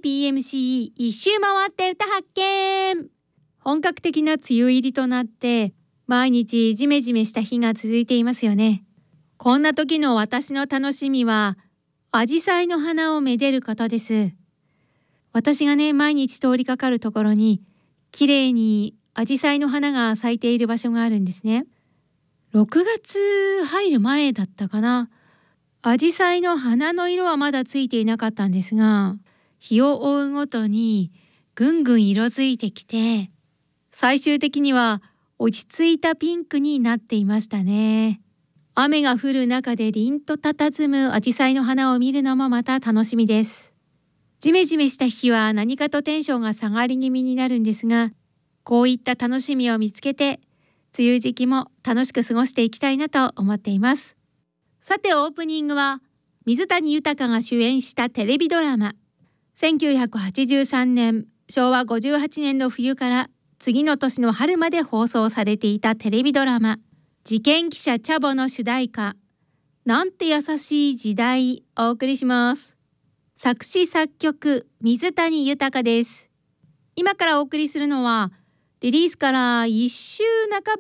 JIPMC 一周回って歌発見。本格的な梅雨入りとなって毎日ジメジメした日が続いていますよね。こんな時の私の楽しみはアジサイの花をめでることです。私がね、毎日通りかかるところに綺麗にアジサイの花が咲いている場所があるんですね。6月入る前だったかな。アジサイの花の色はまだついていなかったんですが、日を追うごとにぐんぐん色づいてきて、最終的には落ち着いたピンクになっていましたね。雨が降る中で凛と佇むアジサイの花を見るのもまた楽しみです。ジメジメした日は何かとテンションが下がり気味になるんですが、こういった楽しみを見つけて、梅雨時期も楽しく過ごしていきたいなと思っています。さて、オープニングは水谷豊が主演したテレビドラマ、1983年昭和58年の冬から次の年の春まで放送されていたテレビドラマ、事件記者チャボの主題歌、なんて優しい時代をお送りします。作詞作曲水谷豊です。今からお送りするのはリリースから1週半ば